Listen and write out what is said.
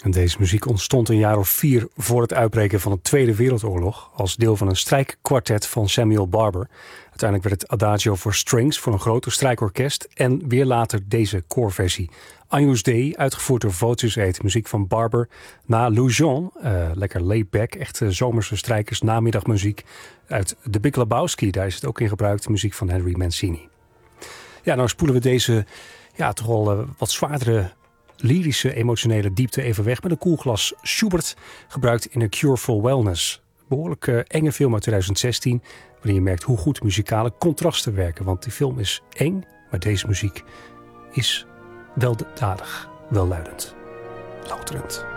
En deze muziek ontstond een jaar of 4 voor het uitbreken van de Tweede Wereldoorlog als deel van een strijkkwartet van Samuel Barber. Uiteindelijk werd het Adagio for Strings voor een groter strijkorkest en weer later deze koorversie. Agnus Dei, uitgevoerd door Voces 8, muziek van Barber. Na Lou Jean, lekker laid back, echte zomerse strijkers, namiddagmuziek uit The Big Lebowski. Daar is het ook in gebruikt, muziek van Henry Mancini. Ja, nou spoelen we deze toch wel wat zwaardere lyrische, emotionele diepte even weg met een koelglas Schubert, gebruikt in A Cure for Wellness. Behoorlijk enge film uit 2016, waarin je merkt hoe goed muzikale contrasten werken. Want die film is eng, maar deze muziek is weldadig, welluidend, louterend.